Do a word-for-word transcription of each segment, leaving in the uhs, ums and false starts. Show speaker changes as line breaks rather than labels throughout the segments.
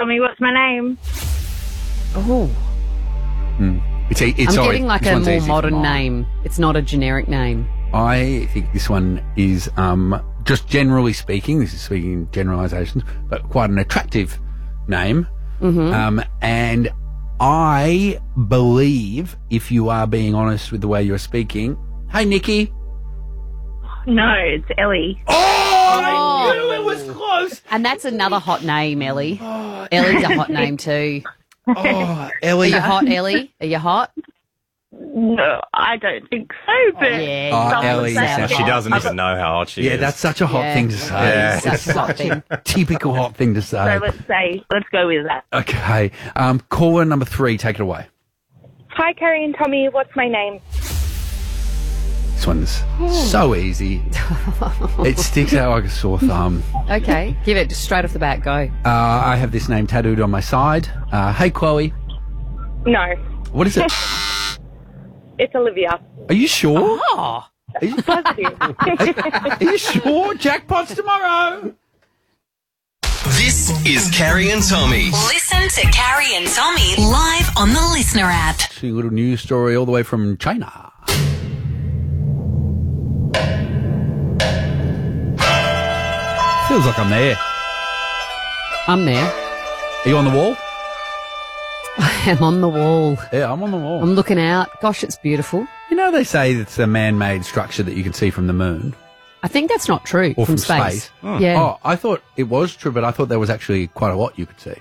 Tommy, what's my name?
Oh.
Hmm. It's, a, it's
I'm
sorry,
getting like
this
a
one's
more
easy for
modern
mine.
name. It's not a generic name.
I think this one is, um, just generally speaking, this is speaking in generalisations, but quite an attractive name.
Mm-hmm.
Um, and I believe, if you are being honest with the way you're speaking, hey, Nikki.
No, it's Ellie.
Oh,
Oh.
I knew it was close.
And that's another hot name, Ellie. Ellie's a hot name too.
Oh,
Are
Ellie.
you hot, Ellie? Are you hot?
No, I don't think so, but...
Yeah.
Oh,
you
Ellie,
sound
yeah,
hot.
She doesn't even know how hot she
Yeah,
is.
that's such a hot
Yeah.
thing to say.
Yeah.
That's a hot thing.
Typical hot thing to say.
So let's say, let's go with that.
Okay. Um, caller number three, take it away.
Hi, Carrie and Tommy. What's my name?
This one's so easy. It sticks out like a sore thumb.
Okay, give it just straight off the bat. Go.
Uh, I have this name tattooed on my side. Uh, hey, Chloe.
No,
What is it?
it's Olivia.
Are you sure?
Oh,
Are you,
Positive.
are you sure? Jackpot's tomorrow.
This is Carrie and Tommy.
Listen to Carrie and Tommy live on the Listener app.
See a little news story all the way from China. Feels like I'm there.
I'm there.
Are you on the wall?
I'm on the wall.
Yeah, I'm on the wall.
I'm looking out. Gosh, it's beautiful.
You know, they say it's a man-made structure that you can see from the moon
I think that's not true.
or from,
space.
space.
Yeah.
Oh, I thought it was true, but I thought there was actually quite a lot you could see.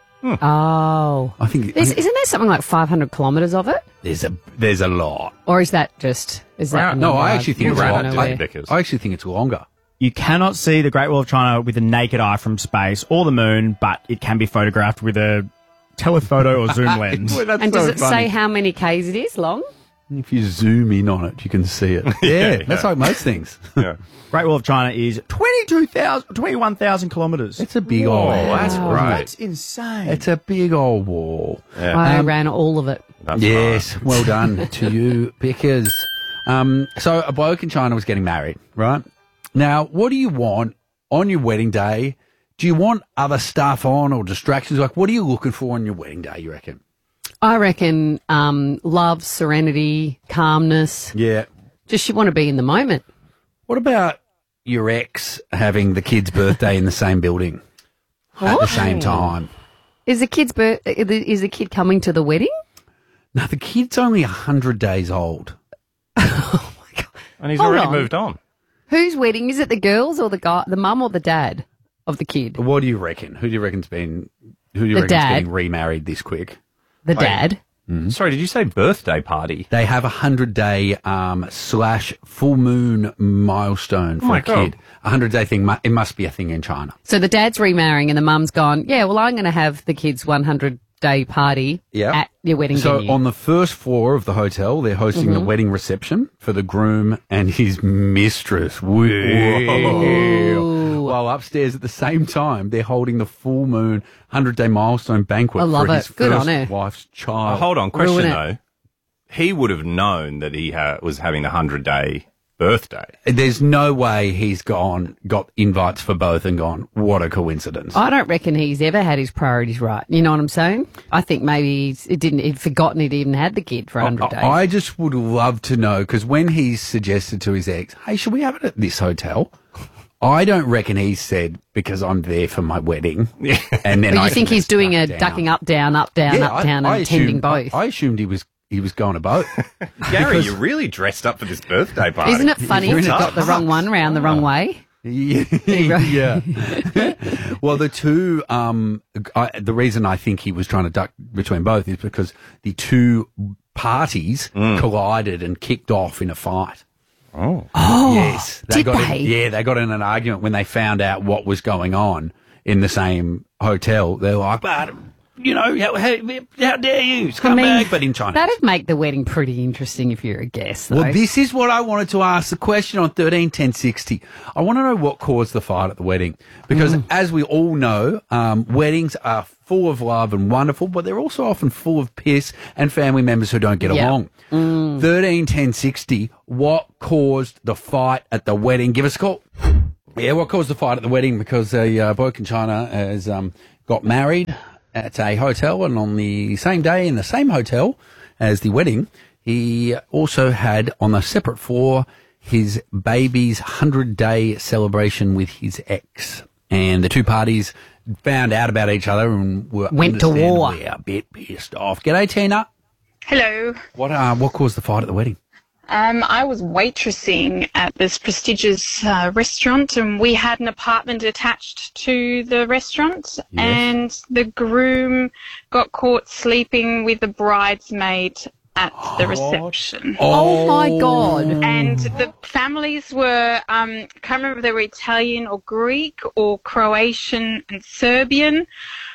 Oh.
I think, I
There's,
think
isn't there something like five hundred kilometres of it?
there's a there's a lot.
Or is that just... Is that
Wow.
a
No,
number
I actually think it's
don't
Random
know
longer.
where?
because
I actually think it's longer.
You cannot see the Great Wall of China with the naked eye from space or the moon, but it can be photographed with a telephoto or zoom lens.
Well, that's
And does
so
it
funny.
say how many Ks it is long?
If you zoom in on it, you can see it. Yeah,
Yeah,
that's
yeah.
like most things.
yeah.
Great Wall of China is twenty-two thousand, twenty-one thousand kilometres.
It's a big
Oh,
old.
that's
Wow.
great.
That's insane.
It's a big old wall.
Yeah.
I
Um,
ran all of it.
That's
yes,
right.
well done to you, Pickers. Um, so a bloke in China was getting married, right? Now, what do you want on your wedding day? Do you want other stuff on or distractions? Like, what are you looking for on your wedding day, you reckon?
I reckon um, love, serenity, calmness.
Yeah.
Just you want to be in the moment.
What about your ex having the kid's birthday in the same building at the
What?
same time?
Is the kid's birth? Is the kid coming to the wedding?
No, the kid's only one hundred days old.
And he's
Hold
already
on.
moved on.
Whose wedding? Is it the girls or the guy, the mum or the dad of the kid?
What do you reckon? Who do you reckon's been? Who do you
The
reckon's
dad.
getting remarried this quick?
The
Wait.
dad.
Sorry, did you say birthday party?
They have a hundred day um, slash full moon milestone for
my
a
God.
kid. A hundred day thing. mu- It must be a thing in China.
So the dad's remarrying and the mum's gone, yeah, well, I'm going to have the kid's one hundred day party
Yeah.
at your wedding
So
venue.
on the first floor of the hotel, they're hosting the wedding reception for the groom and his mistress. Whoa. While upstairs at the same time, they're holding the full moon hundred day milestone banquet
I love
for
it.
his
Good
first
on her.
wife's
Oh,
child.
hold on, question
Ruin it.
though. He would have known that he ha- was having the hundred day birthday.
There's no way he's gone, got invites for both and gone, what a coincidence.
I don't reckon he's ever had his priorities right. You know what I'm saying? I think maybe he's, it didn't, he'd forgotten he'd even had the kid for one hundred days.
I, I just would love to know, because when he's suggested to his ex, hey, should we have it at this hotel? I don't reckon he said, because I'm there for my wedding. Yeah. And then
But
I
you think
can
he's doing a
duck down.
ducking up, down, up, down,
Yeah,
up,
I-
down,
I
and attending
assumed-
both?
I, I assumed he was he was going to both.
Gary, you really dressed up for this birthday party.
Isn't it funny if
You're in
you
a
got the wrong one round the wrong way?
Yeah. yeah. Well, the two, um, I, the reason I think he was trying to duck between both is because the two parties collided and kicked off in a fight.
Oh.
Oh,
Yes.
did
got
they?
In, yeah, they got in an argument when they found out what was going on in the same hotel. They're like, but, you know, how, how, how dare you? It's
I mean,
back, but in China.
that'd make the wedding pretty interesting if you're a guest, though.
Well, this is what I wanted to ask the question on thirteen ten sixty. I want to know what caused the fight at the wedding. Because
Mm.
as we all know, um, weddings are full of love and wonderful, but they're also often full of piss and family members who don't get
Yeah.
along. thirteen ten sixty, what caused the fight at the wedding? Give us a call. Yeah, what caused the fight at the wedding? Because a uh, bloke in China has um, got married at a hotel, and on the same day in the same hotel as the wedding, he also had on a separate floor his baby's hundred-day celebration with his ex. And the two parties found out about each other and were
Went to war.
understandably a bit pissed off. G'day, Tina.
Hello.
What uh, what caused the fight at the wedding?
Um, I was waitressing at this prestigious uh, restaurant, and we had an apartment attached to the restaurant, and the groom got caught sleeping with the bridesmaid at the reception.
Oh, my God.
And the families were, um, I can't remember if they were Italian or Greek or Croatian and Serbian,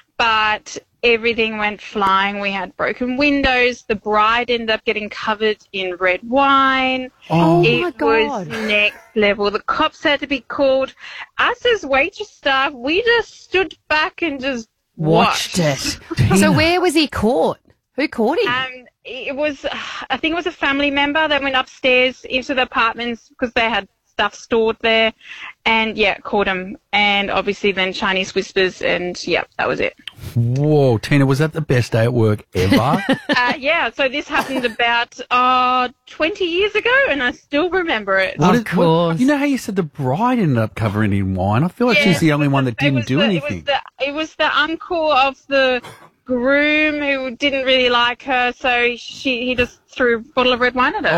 but everything went flying. We had broken windows. The bride ended up getting covered in red wine.
Oh,
it
my God.
was next level. The cops had to be called. Us as waitress staff, we just stood back and just
Watched
watched.
it. So where was he caught? Who caught him?
Um, it was, I think it was a family member that went upstairs into the apartments because they had stuff stored there, and yeah, caught him. And obviously then Chinese whispers, and yeah, that was it.
Whoa, Tina, was that the best day at work ever?
uh, yeah, so this happened about uh, twenty years ago, and I still remember it.
What
Of
is-
course.
you know how you said the bride ended up covering in wine? I feel like
Yeah,
she's the only one that
it
didn't
was
do
the,
anything.
It was, the, it was the uncle of the groom who didn't really like her, so she he just threw a bottle of red wine at her.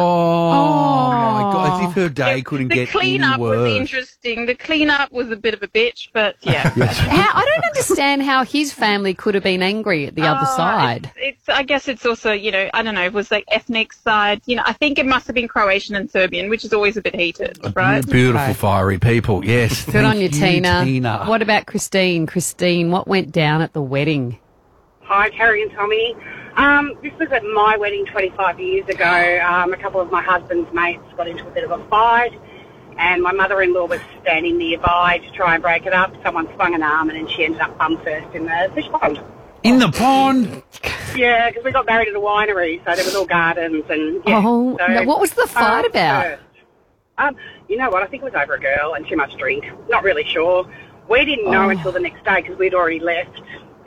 Oh, my God. As if her day couldn't
the
get any
cleanup was
worse.
interesting. The cleanup was a bit of a bitch, but yeah.
How, I don't understand how his family could have been angry at the other
Oh,
side.
It's, it's. I guess it's also, you know, I don't know. It was like ethnic side. You know, I think it must have been Croatian and Serbian, which is always a bit heated, right?
Beautiful,
Okay.
fiery people. Yes.
Good
thank
on you, Tina.
Tina.
What about Christine? Christine, what went down at the wedding?
Hi, Carrie and Tommy. Um, this was at my wedding twenty-five years ago. Um, a couple of my husband's mates got into a bit of a fight, and my mother-in-law was standing nearby to try and break it up. Someone swung an arm, and then she ended up bum first in the fish pond.
In the pond?
Yeah, because we got married at a winery, so there was all gardens and yeah.
Oh,
so,
no, what was the fight
um,
about?
first. Um, you know what? I think it was over a girl and too much drink. Not really sure. We didn't know
Oh.
until the next day because we'd already left,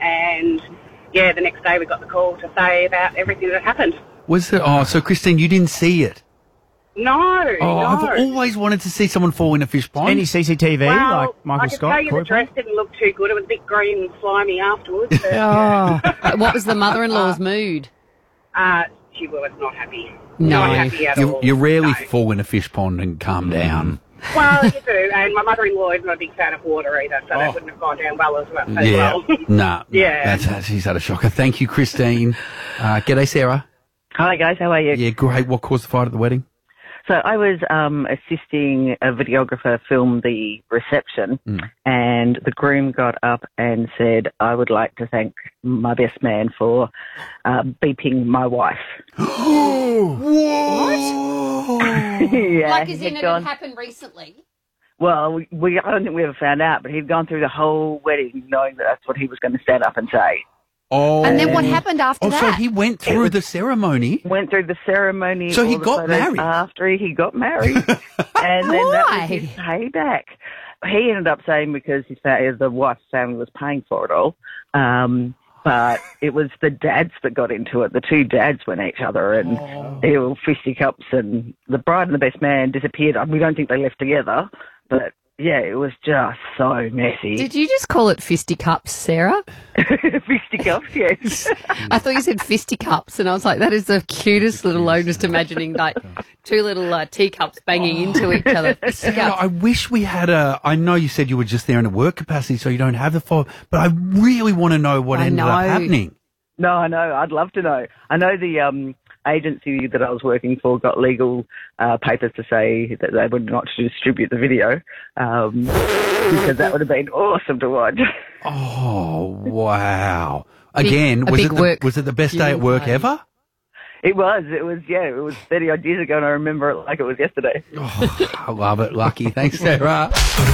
and yeah, the next day we got the call to say about everything that happened.
Was it? Oh, so Christine, you didn't see it?
No,
Oh,
no.
I've always wanted to see someone fall in a fish pond.
Any C C T V,
well,
like Michael
I can
Scott?
tell you
Corey
the dress didn't look too good. It was a bit green and slimy afterwards. But,
Oh, what was the mother-in-law's mood?
uh, she was not happy.
No.
Not happy at
You,
all.
you rarely
No.
fall in a fish pond and calm down.
Well, you do, and my mother-in-law is not a big fan of water either, so that wouldn't have gone down well as well. As
Yeah.
well.
Nah.
Yeah.
That's, that's, she's had a shocker. Thank you, Christine. Uh, g'day, Sarah.
Hi guys, how are you?
Yeah, great. What caused the fight at the wedding?
So I was um, assisting a videographer film the reception,
Mm.
and the groom got up and said, "I would like to thank my best man for uh, beeping my wife."
Whoa!
yeah,
like as
he'd
in it
gone-
had happened recently?
Well, we, we I don't think we ever found out, but he'd gone through the whole wedding knowing that that's what he was going to stand up and say.
Oh.
And then what happened after
Oh,
that?
so he went through the ceremony.
Went through the ceremony.
So he
all the
got
photos
married?
after he got married, and then that
Why?
was his payback. He ended up saying because his fa- the wife's family was paying for it all, um, but it was the dads that got into it. The two dads went at each other, and
Oh.
they were fisticuffs, and the bride and the best man disappeared. We don't think they left together, but yeah, it was just so messy.
Did you just call it fisticups, Sarah?
Fisticuffs, yes.
I thought you said fisticups, and I was like, that is the cutest little, I'm just imagining like two little uh, teacups banging into each other.
Sarah,
Fisticups.
I wish we had a. I know you said you were just there in a work capacity, so you don't have the file, but I really want to know what
I
ended up
know.
happening.
No, I know. I'd love to know. I know the um, agency that I was working for got legal uh, papers to say that they would not distribute the video um, because that would have been awesome to watch.
Oh wow! Again,
Big- a
was
big
it the,
work
was it the best day at work
day.
ever?
It was. It was. Yeah. It was thirty odd years ago, and I remember it like it was yesterday.
Oh, I love it. Lucky. Thanks, Sarah.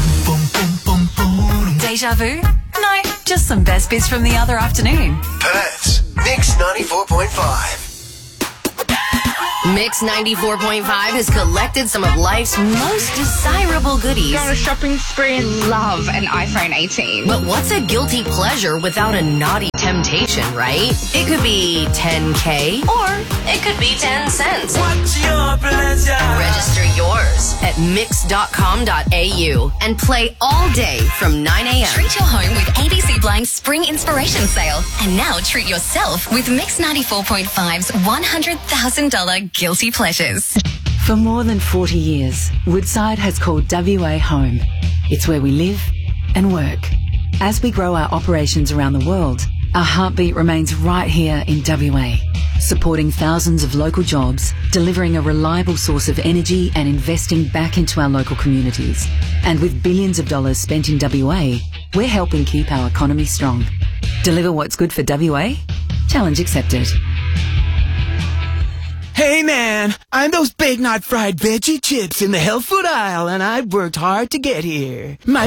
Deja vu? No, just some best bits from the other afternoon.
Perth's Mix ninety-four point five.
Mix ninety-four point five has collected some of life's most desirable goodies.
Go on a shopping spree and love an iPhone eighteen.
But what's a guilty pleasure without a naughty temptation, right? It could be ten K or it could be ten cents.
What's your pleasure?
Register yours at mix dot com dot a u and play all day from nine a.m.
Treat your home with A B C Blank's Spring Inspiration Sale. And now treat yourself with Mix ninety-four point five's one hundred thousand dollars Guilty Pleasures.
For more than forty years, Woodside has called W A home. It's where we live and work. As we grow our operations around the world, our heartbeat remains right here in W A, supporting thousands of local jobs, delivering a reliable source of energy and investing back into our local communities. And with billions of dollars spent in W A, we're helping keep our economy strong. Deliver what's good for W A? Challenge accepted.
Hey man, I'm those big not fried veggie chips in the health food aisle and I worked hard to get here. My